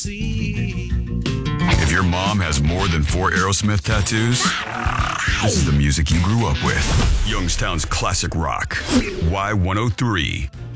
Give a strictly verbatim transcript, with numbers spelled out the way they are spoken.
If your mom has more than four Aerosmith tattoos, this is the music you grew up with. Youngstown's classic rock. Y one oh three.